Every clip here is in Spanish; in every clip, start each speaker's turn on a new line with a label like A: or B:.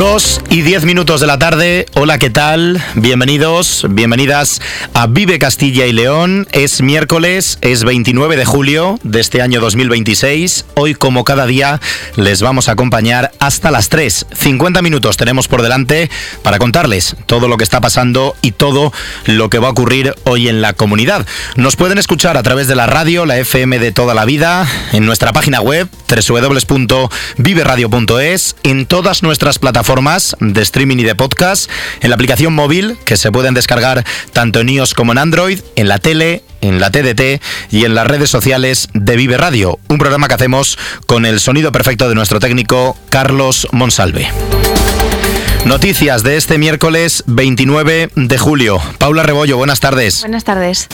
A: 2:10 de la tarde. Hola, ¿qué tal? Bienvenidos, bienvenidas a Vive Castilla y León. Es miércoles, es 29 de julio de este año 2026. Hoy, como cada día, les vamos a acompañar hasta las 3. 50 minutos tenemos por delante para contarles todo lo que está pasando y todo lo que va a ocurrir hoy en la comunidad. Nos pueden escuchar a través de la radio, la FM de toda la vida, en nuestra página web www.viveradio.es, en todas nuestras plataformas de streaming y de podcast, en la aplicación móvil que se pueden descargar tanto en iOS como en Android, en la tele, en la TDT y en las redes sociales de Vive Radio, un programa que hacemos con el sonido perfecto de nuestro técnico Carlos Monsalve. Noticias de este miércoles 29 de julio. Paula Rebollo, buenas tardes.
B: Buenas tardes.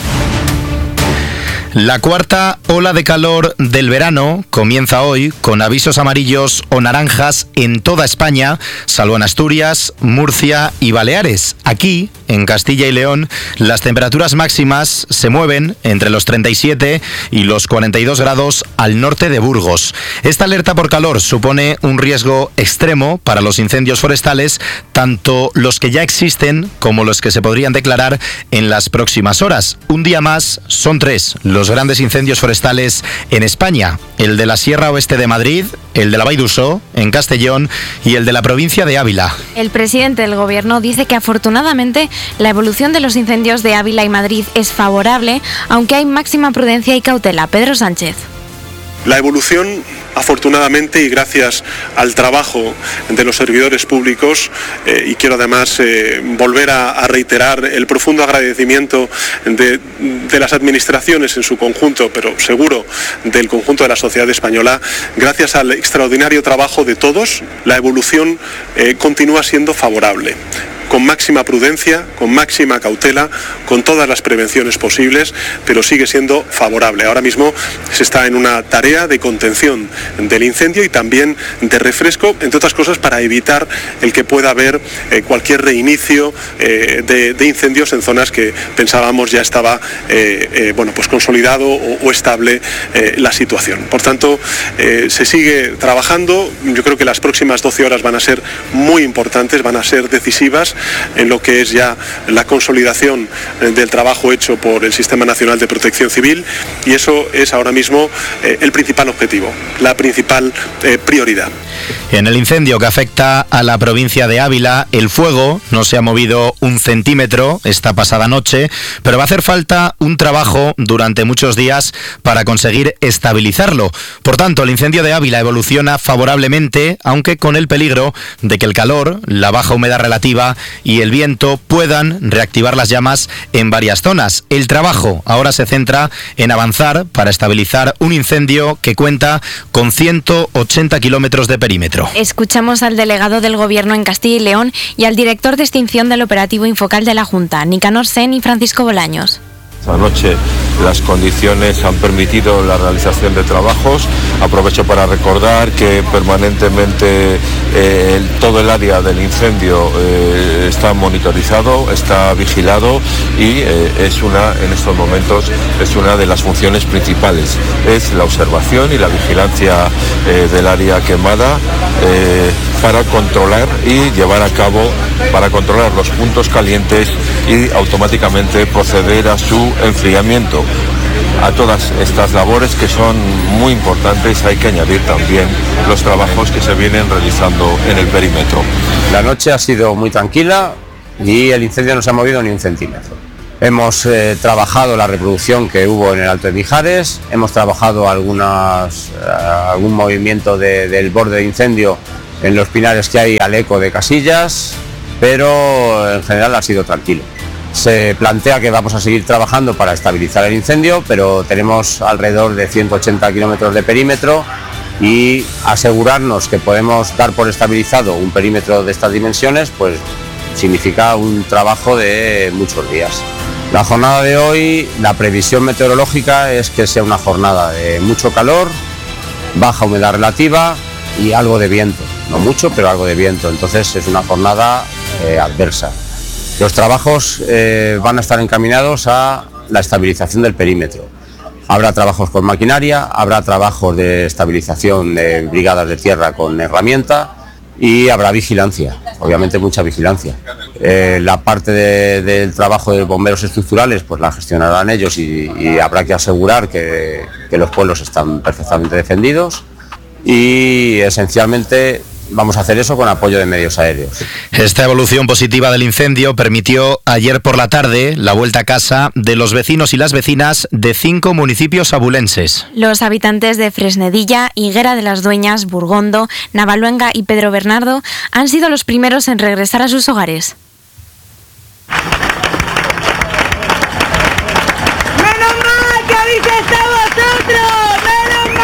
A: La cuarta ola de calor del verano comienza hoy con avisos amarillos o naranjas en toda España, salvo en Asturias, Murcia y Baleares. Aquí, en Castilla y León, las temperaturas máximas se mueven entre los 37 y los 42 grados al norte de Burgos. Esta alerta por calor supone un riesgo extremo para los incendios forestales, tanto los que ya existen como los que se podrían declarar en las próximas horas. Un día más, son 3 los grandes incendios forestales en España: el de la Sierra Oeste de Madrid, el de la Vall d'Uixó, en Castellón, y el de la provincia de Ávila.
B: El presidente del gobierno dice que afortunadamente la evolución de los incendios de Ávila y Madrid es favorable, aunque hay máxima prudencia y cautela. Pedro Sánchez.
C: La evolución, afortunadamente, y gracias al trabajo de los servidores públicos, y quiero además volver a reiterar el profundo agradecimiento de las administraciones en su conjunto, pero seguro del conjunto de la sociedad española, gracias al extraordinario trabajo de todos, la evolución continúa siendo favorable. Con máxima prudencia, con máxima cautela, con todas las prevenciones posibles, pero sigue siendo favorable. Ahora mismo se está en una tarea de contención del incendio y también de refresco, entre otras cosas para evitar el que pueda haber cualquier reinicio de incendios en zonas que pensábamos ya estaba consolidado o estable la situación. Por tanto, se sigue trabajando. Yo creo que las próximas 12 horas van a ser muy importantes, van a ser decisivas en lo que es ya la consolidación del trabajo hecho por el Sistema Nacional de Protección Civil, y eso es ahora mismo el principal objetivo, la principal prioridad.
A: En el incendio que afecta a la provincia de Ávila, el fuego no se ha movido un centímetro esta pasada noche, pero va a hacer falta un trabajo durante muchos días para conseguir estabilizarlo. Por tanto, el incendio de Ávila evoluciona favorablemente, aunque con el peligro de que el calor, la baja humedad relativa y el viento puedan reactivar las llamas en varias zonas. El trabajo ahora se centra en avanzar para estabilizar un incendio que cuenta con 180 kilómetros de perímetro.
B: Escuchamos al delegado del Gobierno en Castilla y León y al director de extinción del operativo Infocal de la Junta, Nicanor Sen y Francisco Bolaños.
D: Esta noche las condiciones han permitido la realización de trabajos. Aprovecho para recordar que permanentemente todo el área del incendio está monitorizado, está vigilado y en estos momentos es una de las funciones principales. Es la observación y la vigilancia del área quemada para controlar y llevar a cabo, para controlar los puntos calientes y automáticamente proceder a su enfriamiento. A todas estas labores, que son muy importantes, hay que añadir también los trabajos que se vienen realizando en el perímetro.
E: La noche ha sido muy tranquila y el incendio no se ha movido ni un centímetro. Hemos trabajado la reproducción que hubo en el Alto de Mijares, hemos trabajado algún movimiento del borde de incendio en los pinares que hay al eco de Casillas, pero en general ha sido tranquilo. Se plantea que vamos a seguir trabajando para estabilizar el incendio, pero tenemos alrededor de 180 kilómetros de perímetro y asegurarnos que podemos dar por estabilizado un perímetro de estas dimensiones, pues significa un trabajo de muchos días. La jornada de hoy, la previsión meteorológica es que sea una jornada de mucho calor, baja humedad relativa y algo de viento, no mucho, pero algo de viento, entonces es una jornada adversa. Los trabajos van a estar encaminados a la estabilización del perímetro. Habrá trabajos con maquinaria, habrá trabajos de estabilización de brigadas de tierra con herramienta y habrá vigilancia, obviamente mucha vigilancia. La parte del trabajo de bomberos estructurales pues la gestionarán ellos y habrá que asegurar que los pueblos están perfectamente defendidos y esencialmente vamos a hacer eso con apoyo de medios aéreos.
A: Esta evolución positiva del incendio permitió ayer por la tarde la vuelta a casa de los vecinos y las vecinas de 5 municipios abulenses.
B: Los habitantes de Fresnedilla, Higuera de las Dueñas, Burgondo, Navaluenga y Pedro Bernardo han sido los primeros en regresar a sus hogares.
F: ¡Menos mal que habéis estado vosotros! ¡Menos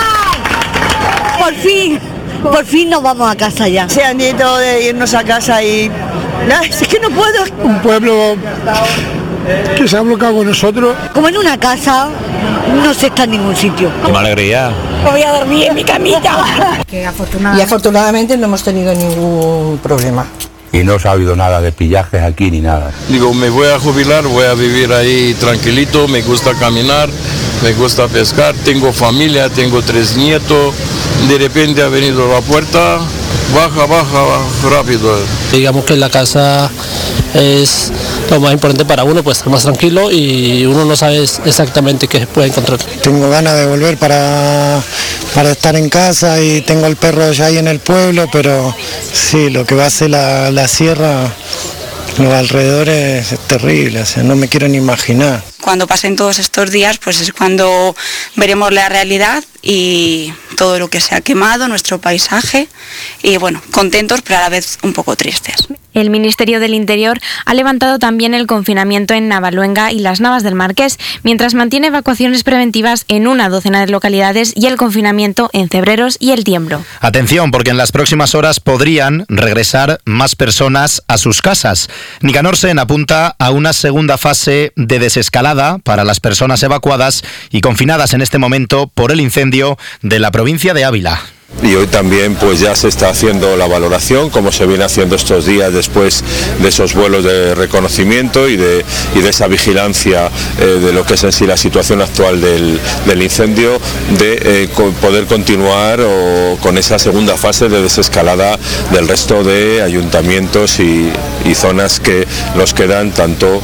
F: mal! Por fin nos vamos a casa ya. Se han ido de irnos a casa y... es que no puedo.
G: Un pueblo que se ha bloqueado con nosotros.
F: Como en una casa, no se está en ningún sitio.
E: ¡Qué alegría!
F: Voy a dormir en mi camita.
H: Y afortunadamente no hemos tenido ningún problema.
I: Y no ha habido nada de pillajes aquí ni nada.
J: Digo, me voy a jubilar, voy a vivir ahí tranquilito, me gusta caminar, me gusta pescar, tengo familia, tengo 3 nietos, de repente ha venido la puerta, baja, rápido.
K: Digamos que la casa es lo más importante para uno, pues estar más tranquilo y uno no sabe exactamente qué puede encontrar.
G: Tengo ganas de volver para estar en casa y tengo el perro ya ahí en el pueblo, pero sí, lo que va a ser la sierra, los alrededores es terrible, o sea, no me quiero ni imaginar.
L: Cuando pasen todos estos días, pues es cuando veremos la realidad y todo lo que se ha quemado, nuestro paisaje, y bueno, contentos pero a la vez un poco tristes.
B: El Ministerio del Interior ha levantado también el confinamiento en Navaluenga y las Navas del Marqués, mientras mantiene evacuaciones preventivas en una docena de localidades y el confinamiento en Cebreros y El Tiembro.
A: Atención, porque en las próximas horas podrían regresar más personas a sus casas. Nicanor Sen apunta a una segunda fase de desescalada para las personas evacuadas y confinadas en este momento por el incendio de la provincia de Ávila.
D: Y hoy también pues ya se está haciendo la valoración, como se viene haciendo estos días después de esos vuelos de reconocimiento y de esa vigilancia de lo que es en sí la situación actual del incendio, de poder continuar con esa segunda fase de desescalada del resto de ayuntamientos y zonas que nos quedan tanto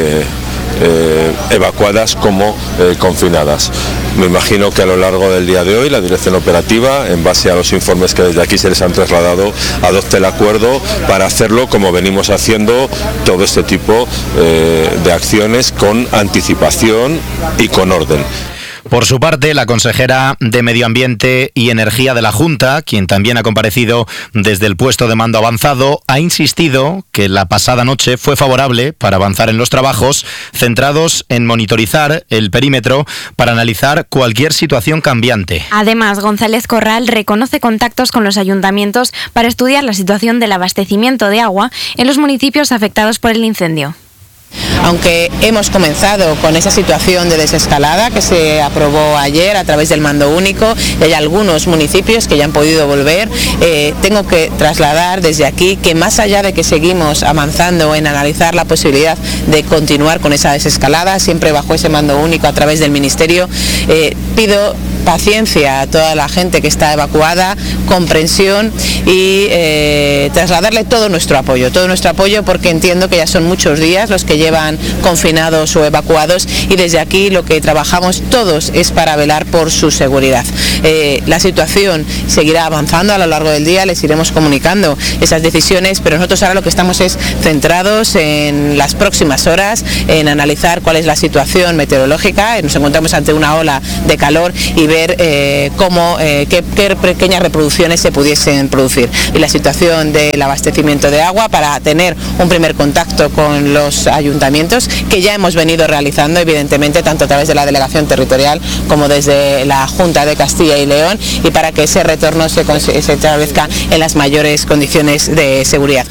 D: evacuadas como confinadas. Me imagino que a lo largo del día de hoy la dirección operativa, en base a los informes que desde aquí se les han trasladado, adopte el acuerdo para hacerlo como venimos haciendo todo este tipo de acciones con anticipación y con orden.
A: Por su parte, la consejera de Medio Ambiente y Energía de la Junta, quien también ha comparecido desde el puesto de mando avanzado, ha insistido que la pasada noche fue favorable para avanzar en los trabajos centrados en monitorizar el perímetro para analizar cualquier situación cambiante.
B: Además, González Corral reconoce contactos con los ayuntamientos para estudiar la situación del abastecimiento de agua en los municipios afectados por el incendio.
H: Aunque hemos comenzado con esa situación de desescalada que se aprobó ayer a través del mando único, y hay algunos municipios que ya han podido volver, tengo que trasladar desde aquí que más allá de que seguimos avanzando en analizar la posibilidad de continuar con esa desescalada, siempre bajo ese mando único a través del Ministerio, pido paciencia a toda la gente que está evacuada, comprensión y trasladarle todo nuestro apoyo porque entiendo que ya son muchos días los que llevan confinados o evacuados y desde aquí lo que trabajamos todos es para velar por su seguridad. La situación seguirá avanzando a lo largo del día, les iremos comunicando esas decisiones, pero nosotros ahora lo que estamos es centrados en las próximas horas, en analizar cuál es la situación meteorológica, nos encontramos ante una ola de calor y ver qué pequeñas reproducciones se pudiesen producir. Y la situación del abastecimiento de agua para tener un primer contacto con los ayuntamientos que ya hemos venido realizando, evidentemente, tanto a través de la delegación territorial como desde la Junta de Castilla y León, y para que ese retorno se establezca en las mayores condiciones de seguridad.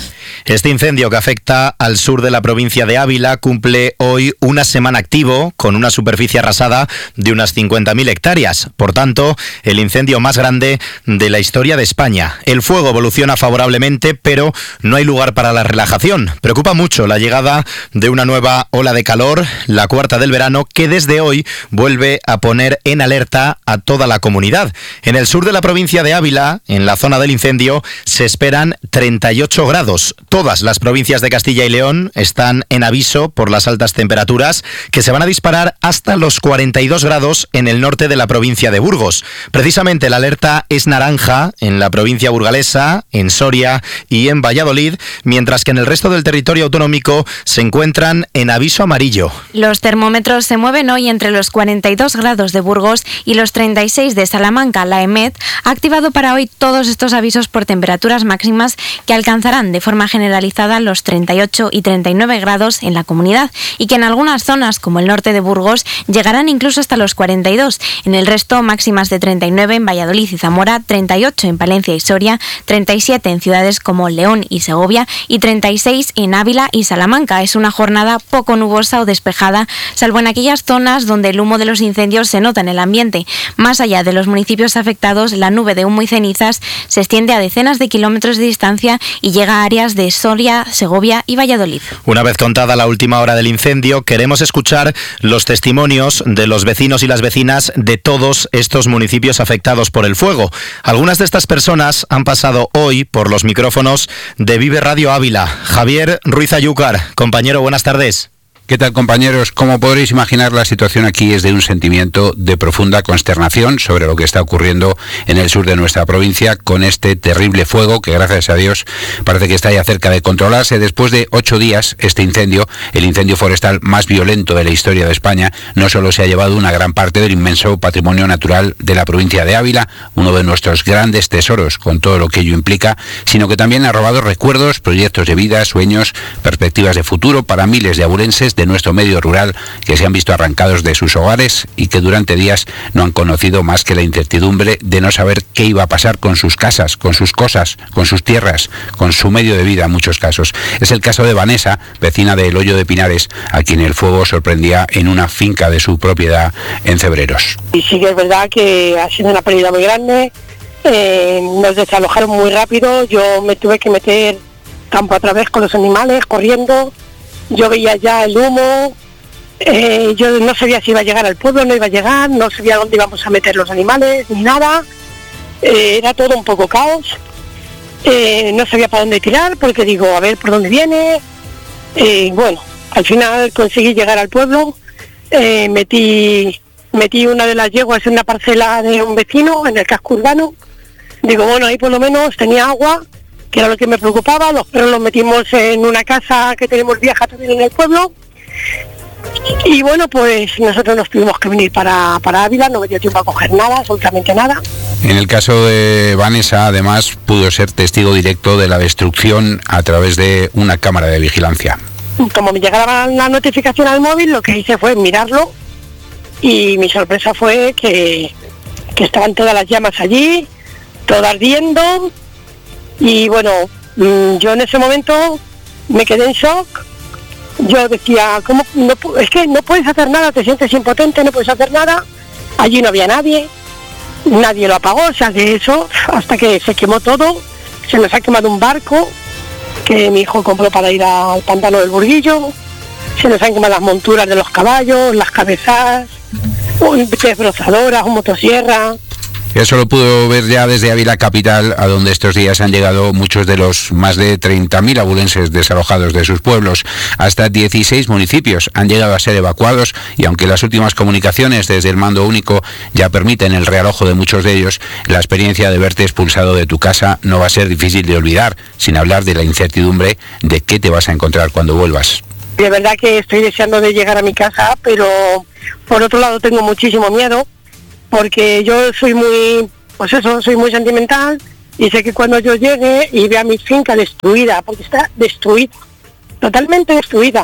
A: Este incendio que afecta al sur de la provincia de Ávila cumple hoy una semana activo, con una superficie arrasada de unas 50.000 hectáreas. Por tanto, el incendio más grande de la historia de España. El fuego evoluciona favorablemente, pero no hay lugar para la relajación. Preocupa mucho la llegada de una nueva ola de calor, la cuarta del verano, que desde hoy vuelve a poner en alerta a toda la comunidad. En el sur de la provincia de Ávila, en la zona del incendio, se esperan 38 grados. Todas las provincias de Castilla y León están en aviso por las altas temperaturas que se van a disparar hasta los 42 grados en el norte de la provincia de Burgos. Precisamente la alerta es naranja en la provincia burgalesa, en Soria y en Valladolid, mientras que en el resto del territorio autonómico se encuentran en aviso amarillo.
B: Los termómetros se mueven hoy entre los 42 grados de Burgos y los 36 de Salamanca. La EMET ha activado para hoy todos estos avisos por temperaturas máximas que alcanzarán de forma generalizada los 38 y 39 grados en la comunidad y que en algunas zonas, como el norte de Burgos, llegarán incluso hasta los 42. En el resto, máximas de 39 en Valladolid y Zamora, 38 en Palencia y Soria, 37 en ciudades como León y Segovia y 36 en Ávila y Salamanca. Es una jornada poco nubosa o despejada, salvo en aquellas zonas donde el humo de los incendios se nota en el ambiente. Más allá de los municipios afectados, la nube de humo y cenizas se extiende a decenas de kilómetros de distancia y llega a áreas de Soria, Segovia y Valladolid.
A: Una vez contada la última hora del incendio, queremos escuchar los testimonios de los vecinos y las vecinas de todos estos municipios afectados por el fuego. Algunas de estas personas han pasado hoy por los micrófonos de Vive Radio Ávila. Javier Ruiz Ayúcar, compañero, buenas tardes.
I: ¿Qué tal, compañeros? Como podréis imaginar, la situación aquí es de un sentimiento de profunda consternación sobre lo que está ocurriendo en el sur de nuestra provincia con este terrible fuego que, gracias a Dios, parece que está ya cerca de controlarse. Después de 8 días, este incendio, el incendio forestal más violento de la historia de España, no solo se ha llevado una gran parte del inmenso patrimonio natural de la provincia de Ávila, uno de nuestros grandes tesoros con todo lo que ello implica, sino que también ha robado recuerdos, proyectos de vida, sueños, perspectivas de futuro para miles de abulenses de nuestro medio rural que se han visto arrancados de sus hogares y que durante días no han conocido más que la incertidumbre de no saber qué iba a pasar con sus casas, con sus cosas, con sus tierras, con su medio de vida en muchos casos. Es el caso de Vanessa, vecina de El Hoyo de Pinares, a quien el fuego sorprendía en una finca de su propiedad en Cebreros.
M: Y sí que es verdad que ha sido una pérdida muy grande, nos desalojaron muy rápido, yo me tuve que meter campo a través con los animales, corriendo. Yo veía ya el humo, yo no sabía si iba a llegar al pueblo, no iba a llegar, no sabía dónde íbamos a meter los animales, ni nada. Era todo un poco caos. No sabía para dónde tirar, porque digo, a ver por dónde viene. Bueno, al final conseguí llegar al pueblo, metí una de las yeguas en una parcela de un vecino, en el casco urbano. Digo, bueno, ahí por lo menos tenía agua, que era lo que me preocupaba. Los perros los metimos en una casa que tenemos vieja también en el pueblo. Y bueno, pues nosotros nos tuvimos que venir para Ávila, no me dio tiempo a coger nada, absolutamente nada.
I: En el caso de Vanessa, además, pudo ser testigo directo de la destrucción a través de una cámara de vigilancia.
M: Como me llegaba la notificación al móvil, lo que hice fue mirarlo y mi sorpresa fue que estaban todas las llamas allí, todo ardiendo. Y bueno, yo en ese momento me quedé en shock. Yo decía, ¿cómo? No, es que no puedes hacer nada, te sientes impotente, no puedes hacer nada. Allí no había nadie lo apagó, o sea, de eso, hasta que se quemó todo. Se nos ha quemado un barco que mi hijo compró para ir al pantano del Burguillo. Se nos han quemado las monturas de los caballos, las cabezas, desbrozadoras, un motosierra.
I: Eso lo pudo ver ya desde Ávila capital, a donde estos días han llegado muchos de los más de 30.000 abulenses desalojados de sus pueblos. Hasta 16 municipios han llegado a ser evacuados y aunque las últimas comunicaciones desde el mando único ya permiten el realojo de muchos de ellos, la experiencia de verte expulsado de tu casa no va a ser difícil de olvidar, sin hablar de la incertidumbre de qué te vas a encontrar cuando vuelvas.
M: De verdad que estoy deseando de llegar a mi casa, pero por otro lado tengo muchísimo miedo, porque yo soy muy sentimental y sé que cuando yo llegue y vea mi finca destruida, porque está destruida, totalmente destruida,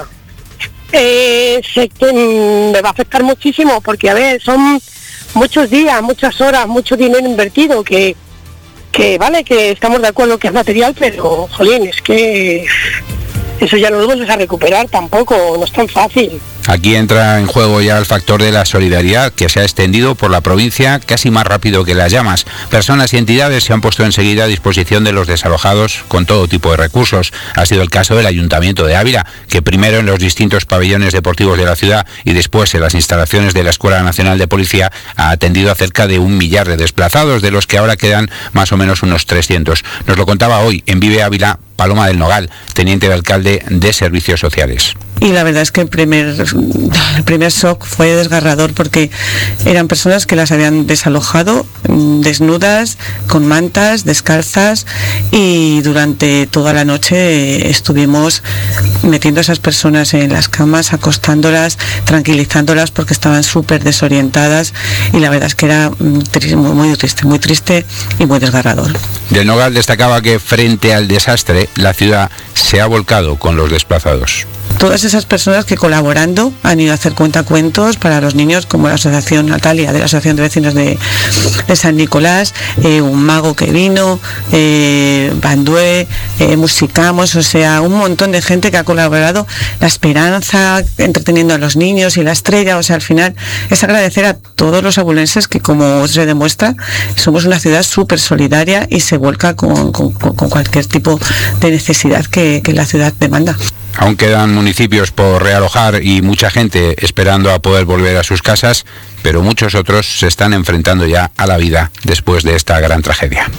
M: sé que me va a afectar muchísimo, porque a ver, son muchos días, muchas horas, mucho dinero invertido que que vale, que estamos de acuerdo que es material, pero, jolín, es que eso ya no lo vamos a recuperar tampoco, no es tan fácil.
I: Aquí entra en juego ya el factor de la solidaridad, que se ha extendido por la provincia casi más rápido que las llamas. Personas y entidades se han puesto enseguida a disposición de los desalojados con todo tipo de recursos. Ha sido el caso del Ayuntamiento de Ávila, que primero en los distintos pabellones deportivos de la ciudad y después en las instalaciones de la Escuela Nacional de Policía ha atendido a cerca de 1 millar de desplazados, de los que ahora quedan más o menos unos 300. Nos lo contaba hoy en Vive Ávila Paloma del Nogal, teniente de alcalde de Servicios Sociales.
N: Y la verdad es que el primer shock fue desgarrador, porque eran personas que las habían desalojado desnudas, con mantas, descalzas, y durante toda la noche estuvimos metiendo a esas personas en las camas, acostándolas, tranquilizándolas porque estaban súper desorientadas, y la verdad es que era muy triste y muy desgarrador.
I: Del Nogal destacaba que frente al desastre la ciudad se ha volcado con los desplazados.
N: Todas esas personas que colaborando han ido a hacer cuentacuentos para los niños, como la Asociación Natalia, de la Asociación de Vecinos de San Nicolás, un mago que vino, Bandué, Musicamos, o sea, un montón de gente que ha colaborado. La Esperanza, entreteniendo a los niños, y la Estrella, o sea, al final es agradecer a todos los abulenses que, como se demuestra, somos una ciudad súper solidaria y se vuelca con cualquier tipo de necesidad que la ciudad demanda.
I: Aún quedan municipios por realojar y mucha gente esperando a poder volver a sus casas, pero muchos otros se están enfrentando ya a la vida después de esta gran tragedia.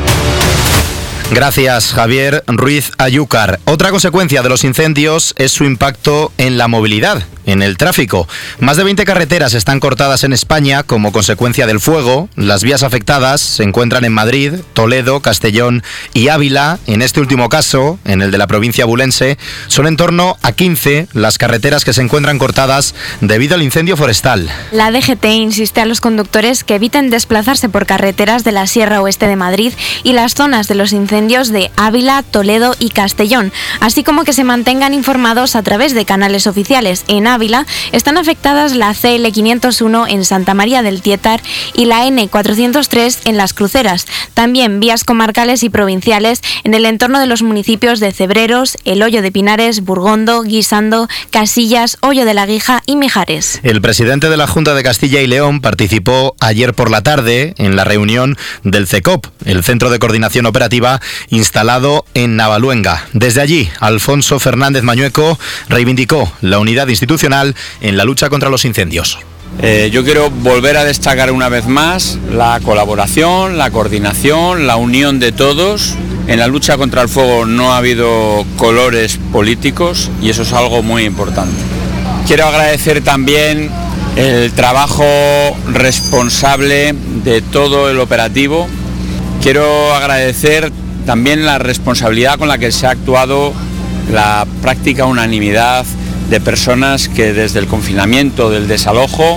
A: Gracias, Javier Ruiz Ayúcar. Otra consecuencia de los incendios es su impacto en la movilidad, en el tráfico. Más de 20 carreteras están cortadas en España como consecuencia del fuego. Las vías afectadas se encuentran en Madrid, Toledo, Castellón y Ávila. En este último caso, en el de la provincia abulense, son en torno a 15 las carreteras que se encuentran cortadas debido al incendio forestal.
B: La DGT insiste a los conductores que eviten desplazarse por carreteras de la Sierra Oeste de Madrid y las zonas de los incendios de Ávila, Toledo y Castellón, así como que se mantengan informados a través de canales oficiales. En Ávila están afectadas la CL 501 en Santa María del Tietar y la N 403 en Las Cruceras. También vías comarcales y provinciales en el entorno de los municipios de Cebreros, El Hoyo de Pinares, Burgondo, Guisando, Casillas, Hoyo de la Guija y Mijares.
A: El presidente de la Junta de Castilla y León participó ayer por la tarde en la reunión del CECOP, el Centro de Coordinación Operativa instalado en Navaluenga. Desde allí, Alfonso Fernández Mañueco reivindicó la unidad institucional en la lucha contra los incendios.
O: Yo quiero volver a destacar una vez más la colaboración, la coordinación, la unión de todos. En la lucha contra el fuego no ha habido colores políticos y eso es algo muy importante. Quiero agradecer también el trabajo responsable de todo el operativo. Quiero agradecer también la responsabilidad con la que se ha actuado, la práctica unanimidad de personas que desde el confinamiento, del desalojo,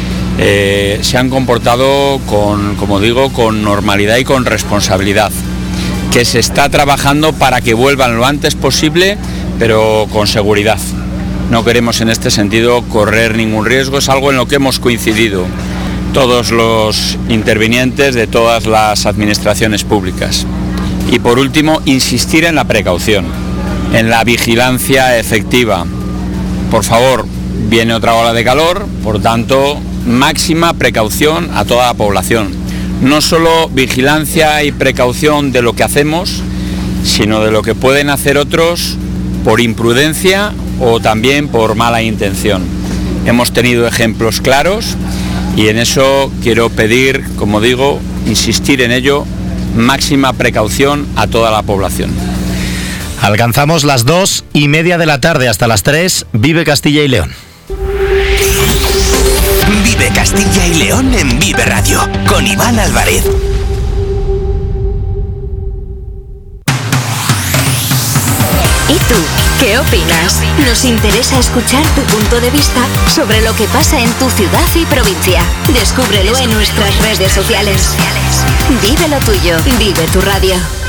O: se han comportado con normalidad y con responsabilidad, que se está trabajando para que vuelvan lo antes posible, pero con seguridad. No queremos en este sentido correr ningún riesgo, es algo en lo que hemos coincidido todos los intervinientes de todas las administraciones públicas. Y por último, insistir en la precaución, en la vigilancia efectiva. Por favor, viene otra ola de calor, por tanto, máxima precaución a toda la población. No solo vigilancia y precaución de lo que hacemos, sino de lo que pueden hacer otros por imprudencia o también por mala intención. Hemos tenido ejemplos claros y en eso quiero pedir, como digo, insistir en ello, máxima precaución a toda la población.
A: Alcanzamos las 2:30 de la tarde, hasta las 3, Vive Castilla y León.
P: Vive Castilla y León en Vive Radio, con Iván Álvarez.
Q: ¿Y tú? ¿Qué opinas? Nos interesa escuchar tu punto de vista sobre lo que pasa en tu ciudad y provincia. Descúbrelo en nuestras redes sociales. Vive lo tuyo, vive tu radio.